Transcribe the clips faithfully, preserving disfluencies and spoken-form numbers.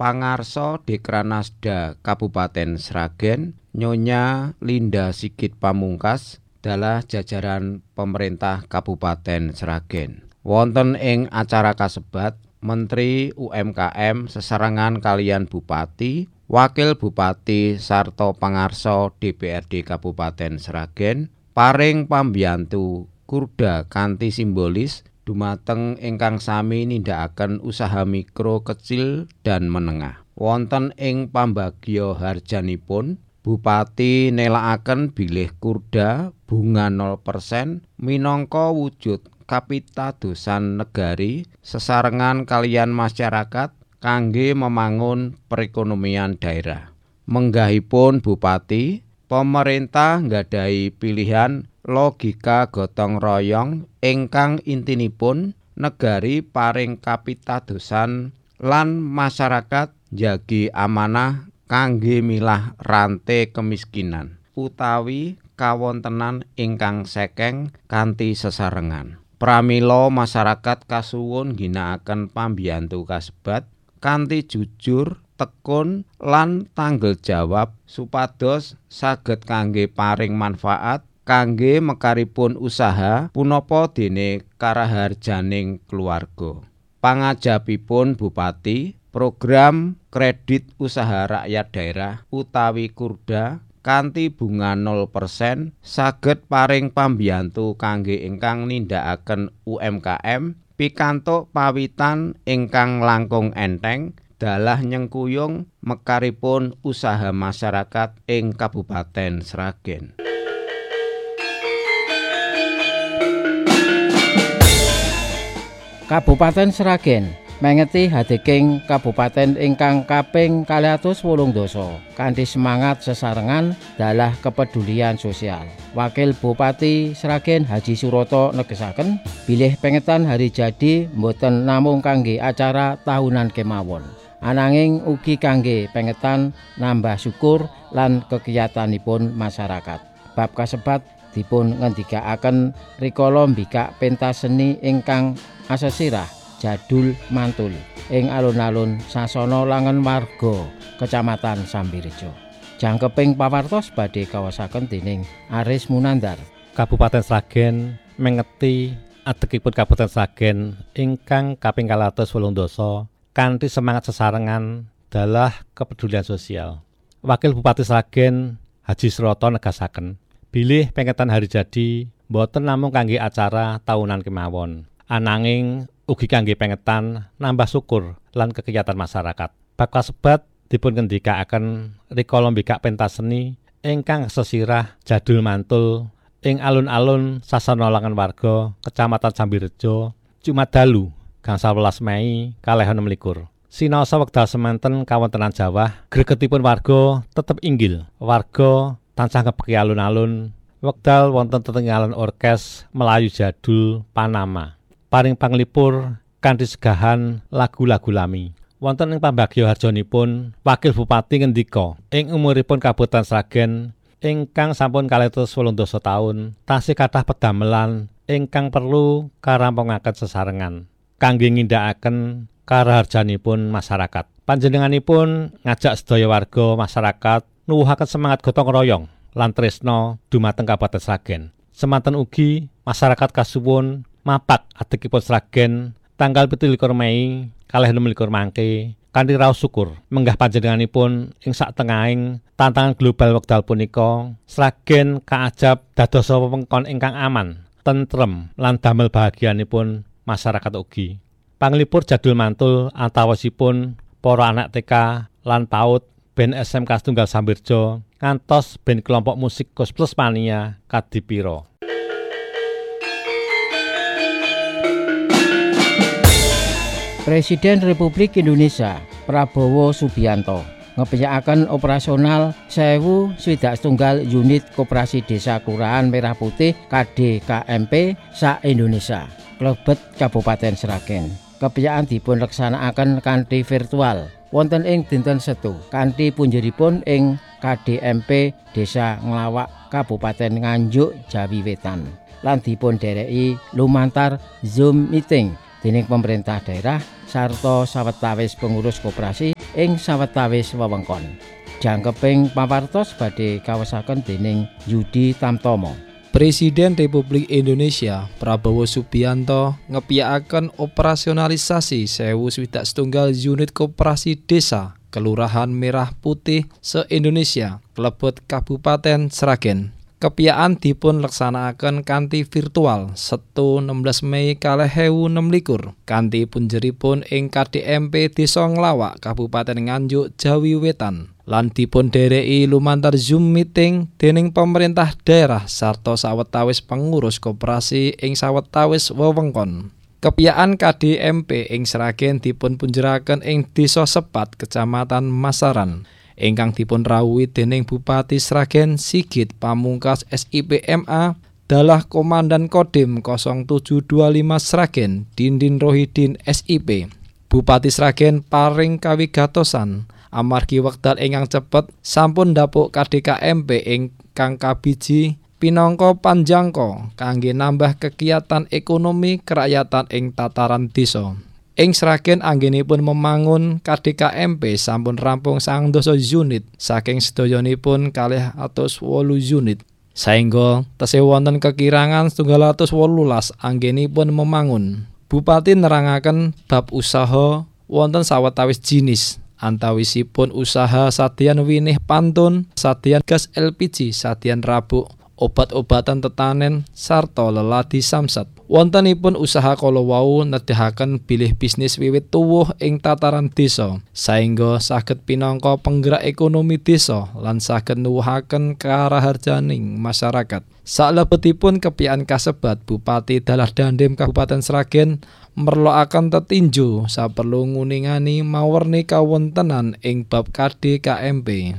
Pangarso Dekranasda Kabupaten Sragen, Nyonya Linda Sigit Pamungkas dalah jajaran pemerintah Kabupaten Sragen. Wonten ing acara kasebat, Menteri U M K M sesarengan kaliyan Bupati, Wakil Bupati sarta pangarsa D P R D Kabupaten Sragen paring pambiyantu kurda kanthi simbolis dumateng ingkang sami nindakaken usaha mikro, kecil dan menengah. Wonten ing pambagya harjanipun, Bupati nelakaken bilih kurda bunga nol persen minangka wujud kapitadosan negari sesarengan kaliyan masyarakat kangge memangun perekonomian daerah. Menggahipun Bupati, pemerintah nggadahi pilihan logika gotong royong ingkang intinipun negari paring kapitadosan lan masyarakat njagi amanah kangge milah rantai kemiskinan utawi kawontenan ingkang sekeng kanthi sesarengan. Pramila masyarakat kasuwun ginakaken pambiyantu kasebat kanthi jujur, tekun lan tanggel jawab supados saged kangge paring manfaat kangge mekaripun usaha punapa dene karaharjaning keluarga. Pangajabipun Bupati, program kredit usaha rakyat daerah utawi kurda kanthi bunga nol persen saged paring pambiyantu kangge ingkang nindakaken U M K M pikantuk pawitan ingkang langkung enteng dalah nyengkuyung mekaripun usaha masyarakat ing Kabupaten Sragen. Kabupaten Sragen mengeti hadeking kabupaten ingkang kaping kalih atus wolung dasa kanthi semangat sesarengan dalah kepedulian sosial. Wakil Bupati Sragen Haji Suroto negesaken bilih pengetan hari jadi mboten namung kangge acara tahunan kemawon, ananging ugi kangge pengetan nambah syukur lan kegiatanipun masyarakat. Bab kasebat dipun ngendikaaken rikala mbikak pentas seni ingkang asesirah jadul mantul ing alun-alun Sasana Langen Warga Kecamatan Sambirejo. Jangkeping pawartos badhe kawasaken dening Aris Munandar. Kabupaten Sragen mengeti adekipun Kabupaten Sragen ingkang kaping kalih atus wolung dasa kanthi semangat sesarengan dalah kepedulian sosial. Wakil Bupati Sragen Haji Suroto negasaken bilih pengetan hari jadi boten namung kangge acara tahunan kemawon, ananging ugi kangge pengetan nambah syukur lan kegiatan masyarakat. Bab kasebat dipun ngendikaaken rikala mbikak pentas seni ingkang sesirah jadul mantul ing alun-alun Sasana Langen Warga Kecamatan Sambirejo Jumat dalu gangsal welas Mei kalih enem likur. Sinaosa wekdal semanten kawontenan Jawah, gregetipun warga tetep inggil. Warga tansah ngebeki alun-alun wekdal wonten tetinggalan orkes Melayu jadul Panama. Paring panglipur kanthi segahan lagu-lagu lami. Wonten ing pambagya harjanipun, Wakil Bupati ngendika, ing umuripun Kabupaten Sragen ingkang sampun kalih atus wolung dasa taun, tasih kathah pedamelan ingkang perlu karampungaken sesarengan kangge ngindakaken karaharjanipun masyarakat. Panjenenganipun ngajak sedaya warga masyarakat nuwuhaken semangat gotong royong lan tresna dumateng Kabupaten Sragen. Semanten ugi masyarakat kasuwun mapak adekipun Sragen tanggal pitu likur Mei kalih enem likur mangke kanthi raos syukur menggah panjenenganipun ing satengahing tantangan global wekdal punika. Sragen kaajab dadosa wewengkon ingkang aman, tentrem lan damel bahagianipun masyarakat ugi. Panglipur jadul mantul antawasipun para anak T K lan PAUD, band S M K Setunggal Sambirejo ngantos band kelompok musik Kos Plus Mania Kadipiro. Presiden Republik Indonesia Prabowo Subianto ngepiyakaken operasional sewu swidak setunggal unit koperasi desa kelurahan Merah Putih K D K M P sa-Indonesia klebet Kabupaten Sragen. Kepiyakan dipun leksanakaken kanthi virtual wonten ing dinten Setu kanthi punjeripun ing K D M P Desa Nglawak Kabupaten Nganjuk Jawi Wetan lan dipun dereki lumantar Zoom meeting dening pemerintah daerah sarta sawetawis pengurus koperasi ing sawetawis wewengkon. Jangkeping pawartos badhe kawesaken dening Yudi Tamtomo. Presiden Republik Indonesia Prabowo Subianto ngepiyakaken operasionalisasi sewu swidak setunggal unit koperasi desa Kelurahan Merah Putih se-Indonesia klebet Kabupaten Sragen. Kepiaan dipun leksanakaken kanthi virtual Setu enam belas Mei dua ribu enam belas kanthi punjeripun ing K D M P Desa Nglawak Kabupaten Nganjuk Jawi Wetan lan dipun dereki lumantar Zoom meeting dening pemerintah daerah sarta sawetawis pengurus koperasi ing sawetawis wewengkon. Kepiaan K D M P ing Sragen dipun punjeraken ing Desa Sepat Kecamatan Masaran ingkang dipun rawuhi dening Bupati Sragen Sigit Pamungkas S I P M A dalah Komandan Kodim nol tujuh dua lima Sragen Dindin Rohidin S I P. Bupati Sragen paring kawigatosan amargi wekdal ingkang cepet sampun ndapuk K D K M P ingkang kabiji pinangka panjangka kangge nambah kegiatan ekonomi kerakyatan ing tataran desa. Ing Sragen anggenipun memangun K D K M P sampun rampung sangang dasa unit saking sedayanipun kalih atus wolu unit. Saengga tesih wonten kekirangan setunggal atus wolulas anggenipun memangun. Bupati nerangaken bab usaha wonten sawetawis jinis. Antawisipun usaha sadyan winih pantun, sadyan gas L P G, sadyan rabuk, obat-obatan tetanen sarta leladi samsat. Wontenipun usaha kala wau nedahaken bilih bisnis wiwit tuwuh ing tataran desa saengga saged pinangka penggerak ekonomi desa lan saged nuwuhaken karaharjaning masyarakat. Salebetipun kepian kasebat Bupati dalah Dandim Kabupaten Sragen merlokaken tetinju saperlu nguningani mawerni kawontenan ing bab K D K M P.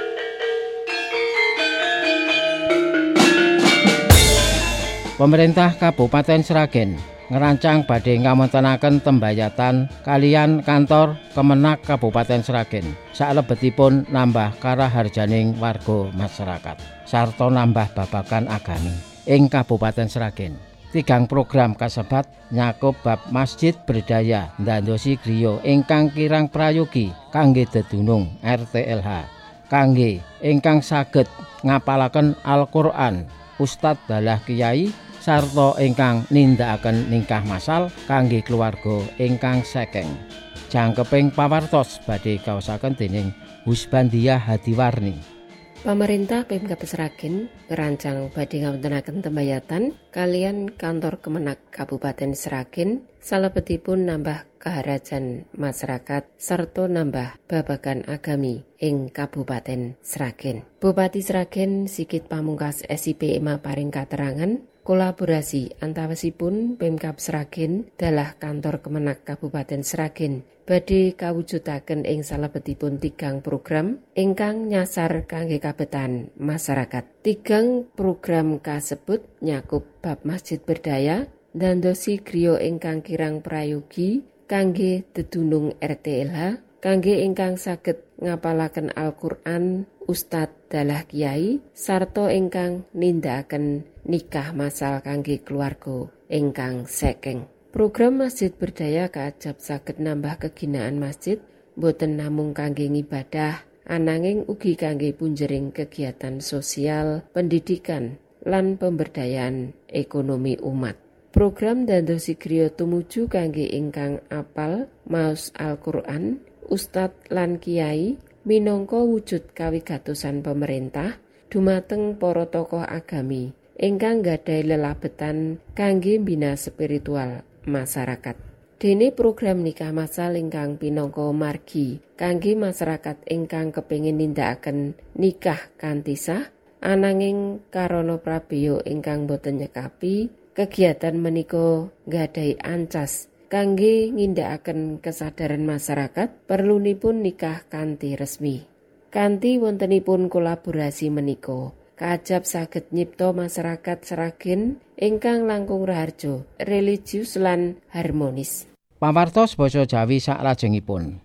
Pemerintah Kabupaten Sragen ngerancang badhe ngawontenaken tembayatan kalian kantor Kemenak Kabupaten Sragen salebetipun nambah karaharjaning warga masyarakat sarta nambah babagan agami ing Kabupaten Sragen. Tigang program kasebat nyakup bab Masjid Berdaya ndandosi griya ingkang kirang prayogi kangge dedunung R T L H kangge ingkang saged ngapalaken Al-Qur'an, Ustadz dalah Kiai sarta ingkang nindakaken ningkah masal kangge keluarga ingkang sekeng. Jangkeping pawartos badhe kaosaken dening Husbandia Hadiwarni. Pemerintah Pemkab Sragen ngerancang badhe ngawontenaken tembayatan kalian kantor Kemenak Kabupaten Sragen salebetipun nambah kaharajan masyarakat serta nambah babagan agami ing Kabupaten Sragen. Bupati Sragen Sigit Pamungkas S I P M A paring katerangan kolaborasi antawisipun Pemkab Sragen dalah kantor Kemenak Kabupaten Sragen badhe kawujudaken ing salebetipun tigang program ingkang nyasar kangge kabetan masyarakat. Tigang program kasebut nyakup bab Masjid Berdaya ndandosi griya ingkang kirang prayogi kangge dedunung R T L H kangge ingkang saged ngapalaken Al-Qur'an, Ustadz dalah Kiai sarta ingkang nindakaken nikah masal kangge keluarga ingkang sekeng. Program Masjid Berdaya kaajab saged nambah keginaan masjid boten namung kangge ngibadah ananging ugi kangge punjering kegiatan sosial, pendidikan lan pemberdayaan ekonomi umat. Program ndandosi griya tumuju kangge ingkang apal maos Al-Qur'an, Ustadz lan Kiai minangka wujud kawigatosan pemerintah dumateng para tokoh agami ingkang gadhahi lelabetan kangge mbina spiritual masyarakat. Dene program nikah masal ingkang pinangka margi kangge masyarakat ingkang kepengin nindakaken nikah kanthi sah ananging karana prabeya ingkang boten nyekapi kegiatan menika gadhahi ancas kangge ngindakaken kesadaran masyarakat perlunipun nikah kanthi resmi. Kanthi wontenipun kolaborasi menika kaajab saged nyipta masyarakat Sragen ingkang langkung raharja, religius lan harmonis. Pawartos basa Jawi saklajengipun.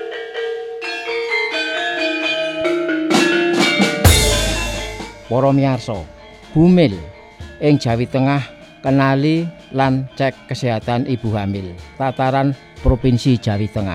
Para miyarsa, Bumil ing Jawi Tengah kenali lan cek kesehatan ibu hamil tataran Provinsi Jawi Tengah.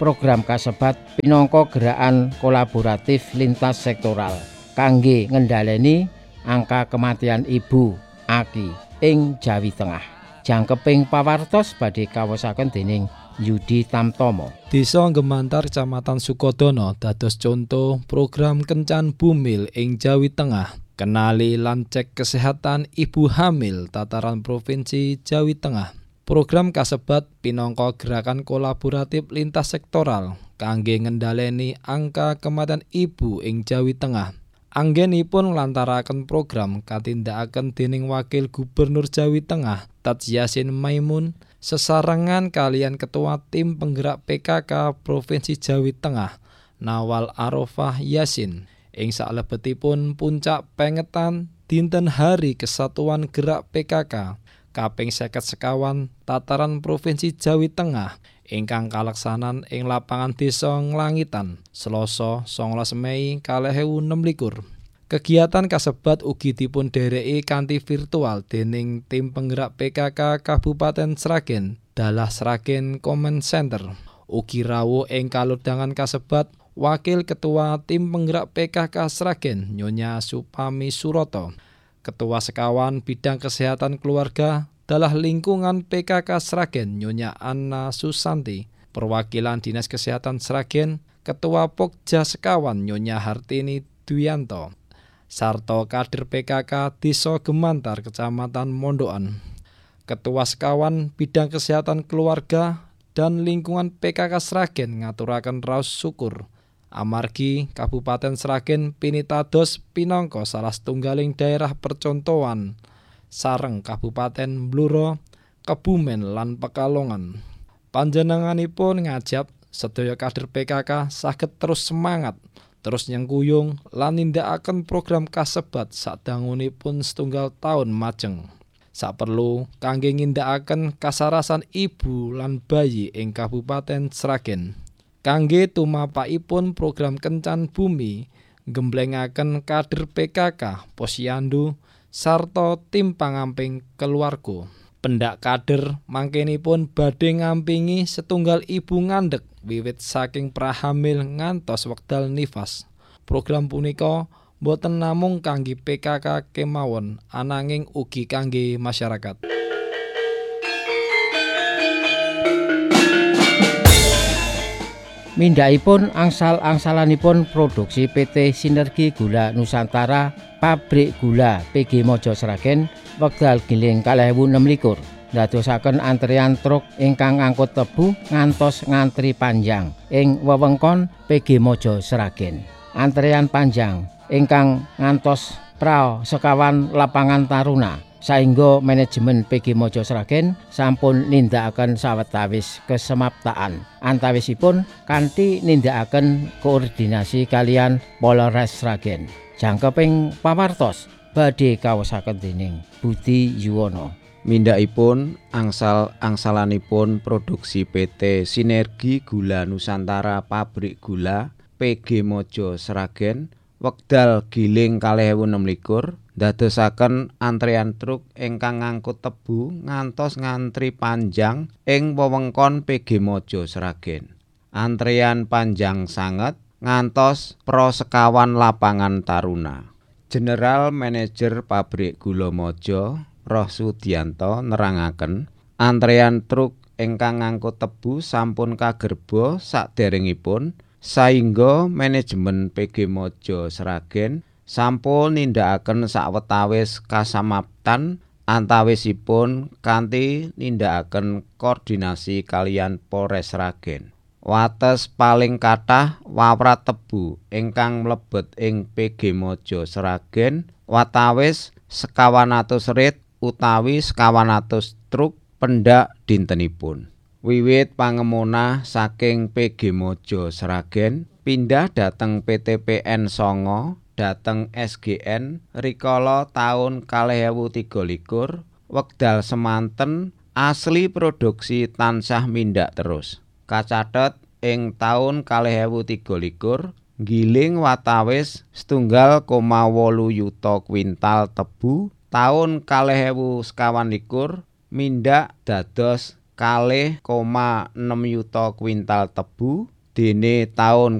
program kasebat pinangka gerakan kolaboratif lintas sektoral kangge ngendhaleni angka kematian ibu aki ing Jawi Tengah. Jangkeping pawartos badhe kawosaken dening Yudi Tamtomo. Desa Gemantar Kecamatan Sukodono dados contoh program Kencan Bumil ing Jawi Tengah. Kenali lan cek kesehatan ibu hamil tataran Provinsi Jawi Tengah. Program kasebat pinangka gerakan kolaboratif lintas sektoral kangge ngendhaleni angka kematian ibu ing Jawi Tengah. Anggenipun nglantaraken program katindakaken dening Wakil Gubernur Jawi Tengah Tat Yasin Maimun sesarengan kalian Ketua Tim Penggerak P K K Provinsi Jawi Tengah Nawal Arofah Yasin. Ing salebetipun puncak pengetan dinten Hari Kesatuan Gerak P K K kaping seket sekawan tataran Provinsi Jawi Tengah ingkang kaleksanan ing lapangan Desa Nglangitan Selasa songolas Mei kalih ewu enem likur. Kegiatan kasebat ugi dipun dhereki kanthi virtual dening tim penggerak P K K Kabupaten Sragen dalah Sragen Comment Center. Ugi rawuh ing kalodhangan kasebat Wakil Ketua Tim Penggerak P K K Sragen Nyonya Supami Suroto, Ketua Sekawan Bidang Kesehatan Keluarga dalah Lingkungan P K K Sragen Nyonya Anna Susanti, Perwakilan Dinas Kesehatan Sragen, Ketua Pokja Sekawan Nyonya Hartini Duyanto, sarta kader P K K Desa Gemantar Kecamatan Mondokan. Ketua Sekawan Bidang Kesehatan Keluarga dan Lingkungan P K K Sragen ngaturaken raos syukur amargi Kabupaten Sragen pinitados pinangka salah setunggaling daerah percontohan sareng Kabupaten Bluro, Kebumen lan Pekalongan. Panjenenganipun ngajab sedaya kader P K K saged terus semangat, terus nyengkuyung lan nindakaken program kasebat sadangunipun setunggal taun majeng. Saperlu kangge ngindakaken kasarasan ibu lan bayi ing Kabupaten Sragen. Kangge tumapakipun program Kencan Bumi gemblengaken kader P K K Posyandu sarta tim pangamping keluarga. Pendak kader mangkenipun badhe ngampingi setunggal ibu ngandhek wiwit saking prahamil ngantos wekdal nifas. Program punika boten namung kangge P K K kemawon ananging ugi kangge masyarakat. Mindhakipun angsal-angsalanipun produksi P T Sinergi Gula Nusantara Pabrik Gula P G Mojo Sragen wekdal giling kalih ewu enem likur ndadosaken antrian truk ingkang ngangkut tebu ngantos ngantri panjang ing wewengkon P G Mojo Sragen. Antrian panjang ingkang ngantos prao sekawan lapangan taruna saengga manajemen P G Mojo Sragen sampun nindakaken sawetawis kesemaptaan antawisipun kanthi nindakaken koordinasi kalian Polres Sragen. Jangkeping pawartos badhe kawosaken dening Budi Yuwono. Mindhakipun angsal-angsalanipun produksi P T Sinergi Gula Nusantara Pabrik Gula P G Mojo Sragen wekdal giling kalih ewu enem likur ndadosaken antrean truk ingkang ngangkut tebu ngantos ngantri panjang ing wewengkon P G Mojo Sragen. Antrean panjang sanget ngantos pro sekawan lapangan taruna. General Manager Pabrik Gula Mojo Roh Sudianto nerangaken antrean truk ingkang ngangkut tebu sampun kagerba saderengipun saingga manajemen P G Mojo Sragen sampun nindakaken sawetawis kasamaptan antawisipun kanthi nindakaken koordinasi kaliyan Polres Sragen. Wates paling kathah wawrat tebu ingkang mlebet ing P G Mojo Sragen watawis sekawan atus rit utawi sekawan atus truk pendak dintenipun. Wiwit pangemunah saking P G Mojo Sragen pindah dhateng P T P N Songo dhateng S G N rikala taun kalih ewu tiga likur wekdal semanten asli produksi tansah mindak terus. Kacathet ing taun kalih ewu tiga likur giling watawis setunggal koma wolu yuta kuintal tebu. Taun kalih ewu sekawan likur mindak dados kalih koma enem yuta kuintal tebu dene taun